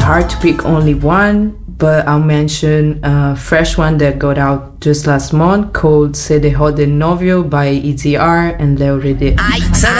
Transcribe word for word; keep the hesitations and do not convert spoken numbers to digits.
hard to pick only one, but I'll mention a fresh one that got out just last month called Se Dejó de Novio by E Z R and Leo Rede. Ay, se